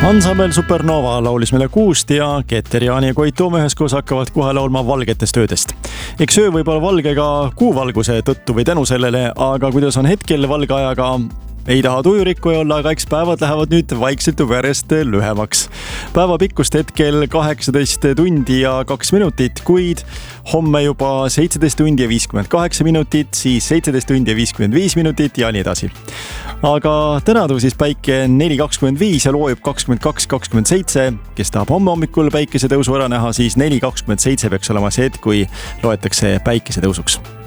Ansambel Supernova laulis meile Kuust ja Keter, Jaani ja Koit Toome üheskoos hakkavad kohe laulma valgetest öödest. Eks öö võib olla valge ka kuuvalguse tõttu või tänu sellele, aga kuidas on hetkel valge ajaga? Ei taha tujurikkuja olla, aga eks päevad lähevad nüüd vaikselt järjest lühemaks. Päeva pikkust hetkel 18 tundi ja 2 minutit, kuid homme juba 17 tundi ja 58 minutit, siis 17 tundi ja 55 minutit ja nii edasi. Aga täna tõusis päike 4.25 ja loojub 22.27. Kes tahab homme hommikul päikese tõusu ära näha, siis 4.27 peaks olema see hetk, kui loetakse päikese tõusuks.